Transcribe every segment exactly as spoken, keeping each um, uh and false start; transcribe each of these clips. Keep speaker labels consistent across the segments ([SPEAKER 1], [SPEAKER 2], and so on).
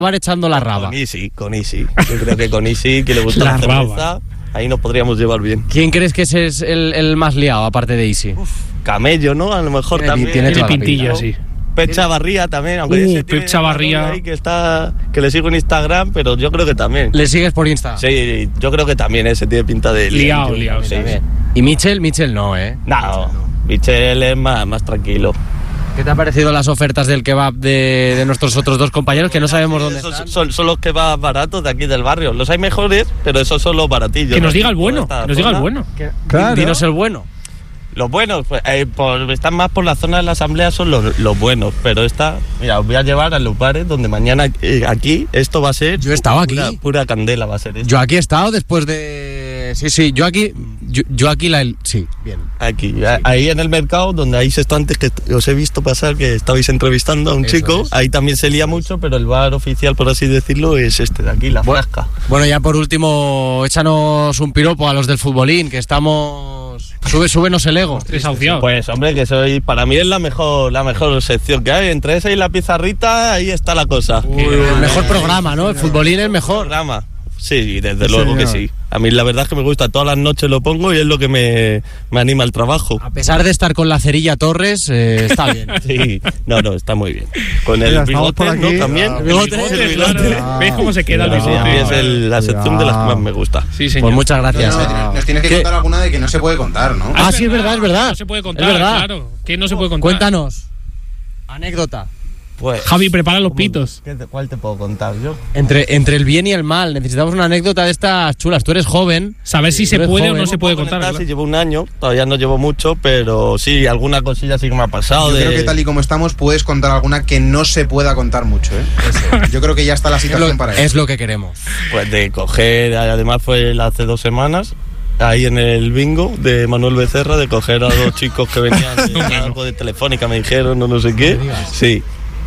[SPEAKER 1] acabar echando la raba.
[SPEAKER 2] Con Isi, con Isi. Yo creo que con Isi, que le gusta
[SPEAKER 3] La
[SPEAKER 2] la, cerveza,
[SPEAKER 3] raba.
[SPEAKER 2] ahí nos podríamos llevar bien.
[SPEAKER 1] ¿Quién crees que ese es el, el más liado, aparte de Isi?
[SPEAKER 2] Camello, ¿no? A lo mejor
[SPEAKER 1] Tiene-
[SPEAKER 2] también.
[SPEAKER 1] tiene
[SPEAKER 3] Tiene
[SPEAKER 1] toda la
[SPEAKER 3] pintillo,
[SPEAKER 1] pinta.
[SPEAKER 3] sí.
[SPEAKER 2] Pep Chavarría también, aunque
[SPEAKER 3] Uh,
[SPEAKER 2] ese tiene
[SPEAKER 3] Pep Chavarría.
[SPEAKER 2] una ahí que está, que le sigo en Instagram, pero yo creo que también.
[SPEAKER 1] ¿Le sigues por Insta?
[SPEAKER 2] Sí, yo creo que también ese tiene pinta de
[SPEAKER 3] Liado,
[SPEAKER 2] liado.
[SPEAKER 3] liado,
[SPEAKER 2] Sí.
[SPEAKER 1] También. ¿Y Michel? Michel no, ¿eh?
[SPEAKER 2] No, Michel es más, más tranquilo.
[SPEAKER 1] ¿Qué te han parecido las ofertas del kebab de, de nuestros otros dos compañeros que no sabemos dónde
[SPEAKER 2] Esos
[SPEAKER 1] están?
[SPEAKER 2] son, son los que van baratos de aquí del barrio. Los hay mejores, pero esos son los baratillos.
[SPEAKER 3] Que nos
[SPEAKER 2] de
[SPEAKER 3] diga
[SPEAKER 2] aquí,
[SPEAKER 3] el bueno,
[SPEAKER 2] toda esta
[SPEAKER 3] que nos diga el
[SPEAKER 2] zona.
[SPEAKER 3] bueno.
[SPEAKER 4] Claro.
[SPEAKER 1] Dinos el bueno.
[SPEAKER 2] Los buenos, pues, eh, por, están más por la zona de la asamblea, son los, los buenos. Pero esta, mira, os voy a llevar a los bares donde mañana eh, aquí esto va a ser.
[SPEAKER 1] Yo he estado aquí.
[SPEAKER 2] Pura, pura candela va a ser esto.
[SPEAKER 1] Yo aquí he estado después de... Sí, sí, yo aquí... Yo, yo aquí la... Sí, bien.
[SPEAKER 2] Aquí, a- ahí en el mercado, donde hay estantes que os he visto pasar, que estabais entrevistando a un
[SPEAKER 1] Eso
[SPEAKER 2] chico,
[SPEAKER 1] es.
[SPEAKER 2] ahí también se lía mucho, pero el bar oficial, por así decirlo, es este de aquí, la Frasca.
[SPEAKER 1] Bueno, ya por último, échanos un piropo a los del futbolín, que estamos... Sube, súbenos el ego.
[SPEAKER 3] Desahuciado.
[SPEAKER 2] Pues hombre, que soy, para mí es la mejor, la mejor sección que hay. Entre esa y la pizarrita, ahí está la cosa.
[SPEAKER 1] El mejor programa, ¿no? El futbolín es mejor.
[SPEAKER 2] Programa. Sí, desde
[SPEAKER 4] Sí,
[SPEAKER 2] luego que
[SPEAKER 4] señor.
[SPEAKER 2] sí. A mí la verdad es que me gusta, todas las noches lo pongo y es lo que me, me anima al trabajo.
[SPEAKER 1] A pesar de estar con la Cerilla Torres, eh, está bien.
[SPEAKER 2] Sí, no, no, está muy bien. Con el
[SPEAKER 4] Mira, estamos
[SPEAKER 2] bigote,
[SPEAKER 4] por
[SPEAKER 2] ¿no?
[SPEAKER 4] aquí.
[SPEAKER 2] También.
[SPEAKER 4] Ah,
[SPEAKER 2] El
[SPEAKER 1] bigote,
[SPEAKER 2] bigote, el
[SPEAKER 3] Claro,
[SPEAKER 2] bigote.
[SPEAKER 3] ¿Ves cómo se queda el
[SPEAKER 2] Sí, sí, a mí
[SPEAKER 3] bigote?
[SPEAKER 2] es el- la sección de las que más me gusta.
[SPEAKER 3] Sí, señor.
[SPEAKER 1] Pues muchas gracias.
[SPEAKER 5] No,
[SPEAKER 1] eh.
[SPEAKER 5] no, nos tienes que
[SPEAKER 1] ¿Qué?
[SPEAKER 5] contar alguna de que no se puede contar, ¿no?
[SPEAKER 1] Ah, sí, es verdad, es verdad.
[SPEAKER 3] No se puede contar,
[SPEAKER 1] Es verdad.
[SPEAKER 3] claro. ¿Qué no se puede contar?
[SPEAKER 1] Cuéntanos. Anécdota.
[SPEAKER 2] Pues,
[SPEAKER 3] Javi, prepara los
[SPEAKER 2] ¿cómo-
[SPEAKER 3] pitos.
[SPEAKER 2] qué te- ¿Cuál te puedo contar yo?
[SPEAKER 1] Entre, entre el bien y el mal, necesitamos una anécdota de estas chulas. Tú eres joven.
[SPEAKER 3] Saber si
[SPEAKER 1] Sí,
[SPEAKER 3] se
[SPEAKER 1] eres
[SPEAKER 3] puede o
[SPEAKER 1] joven.
[SPEAKER 3] no se puede
[SPEAKER 2] Puedo
[SPEAKER 3] contar.
[SPEAKER 2] comentar
[SPEAKER 3] ¿verdad?
[SPEAKER 2] si llevo un año, todavía no llevo mucho, pero sí, alguna cosilla sí que me ha pasado.
[SPEAKER 5] Yo
[SPEAKER 2] de...
[SPEAKER 5] creo que tal y como estamos puedes contar alguna que no se pueda contar mucho, ¿eh? Yo creo que ya está la
[SPEAKER 1] Es
[SPEAKER 5] situación
[SPEAKER 1] lo,
[SPEAKER 5] para
[SPEAKER 1] es
[SPEAKER 5] eso.
[SPEAKER 1] lo que queremos.
[SPEAKER 2] Pues de coger, además fue hace dos semanas, ahí en el bingo de Manuel Becerra, de coger a dos chicos que venían de algo de Telefónica, me dijeron, no, no sé qué. Sí.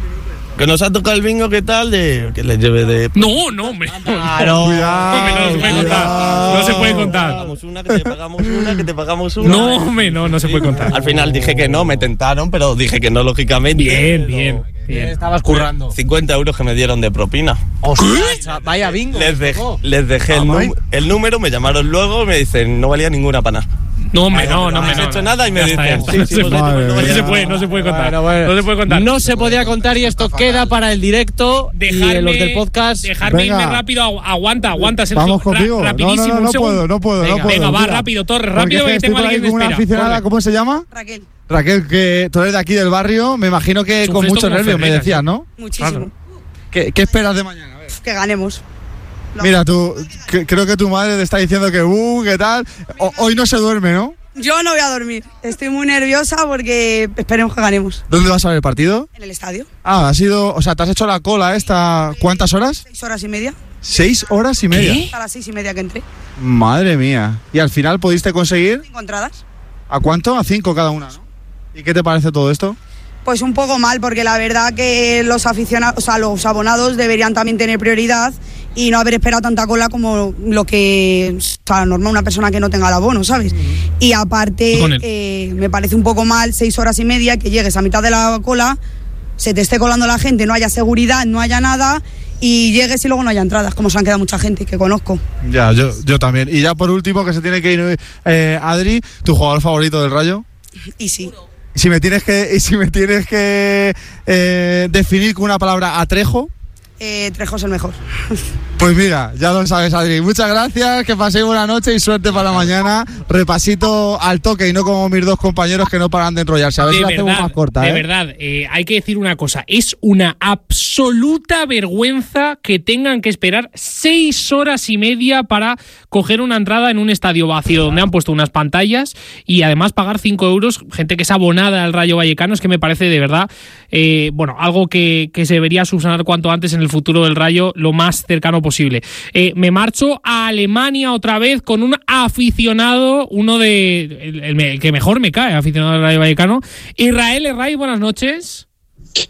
[SPEAKER 2] Que nos ha tocado el bingo, ¿qué tal? De, que les lleve de...
[SPEAKER 3] No, no, hombre.
[SPEAKER 1] Claro.
[SPEAKER 3] Hombre, no se puede contar. No se puede
[SPEAKER 2] Te
[SPEAKER 3] contar.
[SPEAKER 2] pagamos una, que te pagamos una, que te pagamos una.
[SPEAKER 3] No, hombre, no, no se puede contar.
[SPEAKER 2] Al final dije que no, me tentaron, pero dije que no, lógicamente.
[SPEAKER 3] Bien,
[SPEAKER 2] pero
[SPEAKER 3] bien, bien.
[SPEAKER 1] Estabas currando.
[SPEAKER 2] cincuenta euros que me dieron de propina.
[SPEAKER 1] Ostras, vaya bingo.
[SPEAKER 2] Les, dej-
[SPEAKER 1] Oh.
[SPEAKER 2] les dejé el,
[SPEAKER 4] Vamos.
[SPEAKER 2] num- el número, me llamaron luego y me dicen, no valía ninguna pana.
[SPEAKER 3] No, hombre,
[SPEAKER 2] Bueno,
[SPEAKER 3] no, no,
[SPEAKER 2] no
[SPEAKER 3] hombre,
[SPEAKER 2] has
[SPEAKER 3] no.
[SPEAKER 2] hecho
[SPEAKER 3] no.
[SPEAKER 2] nada y me
[SPEAKER 3] Ya está,
[SPEAKER 2] dicen,
[SPEAKER 3] ya está.
[SPEAKER 2] sí,
[SPEAKER 3] No
[SPEAKER 2] sí,
[SPEAKER 3] se
[SPEAKER 2] pues,
[SPEAKER 3] puede,
[SPEAKER 4] madre
[SPEAKER 3] no
[SPEAKER 4] mía.
[SPEAKER 3] se puede, no se puede contar.
[SPEAKER 1] Bueno, bueno.
[SPEAKER 3] No se puede contar.
[SPEAKER 1] No se podía contar y esto queda para el directo y
[SPEAKER 3] Dejarme,
[SPEAKER 1] eh, los del podcast.
[SPEAKER 3] dejarme
[SPEAKER 4] Venga.
[SPEAKER 3] irme rápido. agu- Aguanta, aguanta, Sergio.
[SPEAKER 4] Vamos contigo.
[SPEAKER 3] Ra-
[SPEAKER 4] No,
[SPEAKER 3] rapidísimo,
[SPEAKER 4] no, no,
[SPEAKER 3] un
[SPEAKER 4] no
[SPEAKER 3] segundo.
[SPEAKER 4] puedo, no puedo,
[SPEAKER 1] Venga,
[SPEAKER 4] no puedo.
[SPEAKER 3] venga, va,
[SPEAKER 4] tira.
[SPEAKER 3] rápido, Torres,
[SPEAKER 4] Porque
[SPEAKER 3] rápido,
[SPEAKER 4] es
[SPEAKER 3] que
[SPEAKER 4] estoy
[SPEAKER 3] tengo
[SPEAKER 4] por
[SPEAKER 3] a
[SPEAKER 4] ahí
[SPEAKER 3] alguien
[SPEAKER 4] con una
[SPEAKER 3] espera.
[SPEAKER 4] aficionada,
[SPEAKER 3] Corre.
[SPEAKER 4] ¿cómo se llama?
[SPEAKER 6] Raquel,
[SPEAKER 4] Raquel, que tú eres de aquí del barrio, me imagino que
[SPEAKER 3] Sufres
[SPEAKER 4] con mucho
[SPEAKER 3] como
[SPEAKER 4] nervio, me
[SPEAKER 3] Ferreras,
[SPEAKER 4] decías,
[SPEAKER 3] ¿eh?
[SPEAKER 4] ¿no?
[SPEAKER 6] muchísimo.
[SPEAKER 3] Claro.
[SPEAKER 4] ¿Qué, qué esperas de mañana? A ver.
[SPEAKER 6] Que ganemos. Lo-
[SPEAKER 4] Mira, tú, que- creo que tu madre te está diciendo que, uh, ¿qué tal? O- hoy no se duerme, ¿no?
[SPEAKER 6] Yo no voy a dormir. Estoy muy nerviosa porque esperemos que ganemos.
[SPEAKER 4] ¿Dónde vas a ver el partido?
[SPEAKER 6] En el estadio.
[SPEAKER 4] Ah, ha sido, o sea, te has hecho la cola esta, ¿cuántas horas?
[SPEAKER 6] Seis horas y media.
[SPEAKER 4] Seis horas y media.
[SPEAKER 6] A las seis y media que entré.
[SPEAKER 4] Madre mía. Y al final pudiste conseguir,
[SPEAKER 6] Cinco entradas.
[SPEAKER 4] ¿a cuánto? A cinco cada una, ¿no? ¿Y qué te parece todo esto?
[SPEAKER 6] Pues un poco mal, porque la verdad que los aficionados, o sea, los abonados deberían también tener prioridad y no haber esperado tanta cola como lo que, o sea, normal una persona que no tenga el abono, ¿sabes? Y aparte,
[SPEAKER 3] Con él.
[SPEAKER 6] eh, me parece un poco mal seis horas y media que llegues a mitad de la cola, se te esté colando la gente, no haya seguridad, no haya nada y llegues y luego no haya entradas, como se han quedado mucha gente que conozco.
[SPEAKER 4] Ya, yo, yo también. Y ya por último, que se tiene que ir eh, Adri, tu jugador favorito del Rayo.
[SPEAKER 6] Y sí.
[SPEAKER 4] Y si me tienes que, y si me tienes que eh, definir con una palabra a Trejo,
[SPEAKER 6] Eh, Trejo es el mejor.
[SPEAKER 4] pues mira, ya lo sabes, Adri. Muchas gracias, que paséis buena noche y suerte para mañana. Repasito al toque y no como mis dos compañeros que no paran de enrollarse. A ver
[SPEAKER 3] De
[SPEAKER 4] si la hacemos
[SPEAKER 3] verdad,
[SPEAKER 4] más corta,
[SPEAKER 3] de
[SPEAKER 4] ¿eh?
[SPEAKER 3] verdad, eh, hay que decir una cosa. Es una absoluta vergüenza que tengan que esperar seis horas y media para coger una entrada en un estadio vacío donde han puesto unas pantallas y además pagar cinco euros. Gente que es abonada al Rayo Vallecano, es que me parece de verdad, eh, bueno, algo que, que se debería subsanar cuanto antes en el futuro del Rayo, lo más cercano posible. Eh, me marcho a Alemania otra vez con un aficionado, uno de el, el- el que mejor me cae, aficionado al Rayo Vallecano. Israel Herray, buenas noches.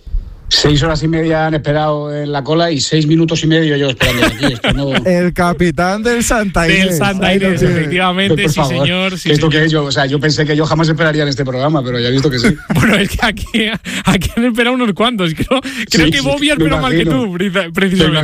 [SPEAKER 7] Seis horas y media han esperado en la cola y seis minutos y medio yo esperando aquí. Esto no...
[SPEAKER 4] El capitán del Santa Inés.
[SPEAKER 3] Del Santa Inés, efectivamente,
[SPEAKER 7] por
[SPEAKER 3] sí
[SPEAKER 7] favor.
[SPEAKER 3] señor. Sí,
[SPEAKER 7] ¿Esto
[SPEAKER 3] señor.
[SPEAKER 7] qué es? Yo, o sea, yo pensé que yo jamás esperaría en este programa, pero ya he visto que sí.
[SPEAKER 3] Bueno, es que aquí, aquí han esperado unos cuantos. Creo, creo
[SPEAKER 7] Sí,
[SPEAKER 3] que
[SPEAKER 7] sí,
[SPEAKER 3] Bobby ha
[SPEAKER 7] me
[SPEAKER 3] esperado más que
[SPEAKER 7] imagino.
[SPEAKER 3] tú, precisamente.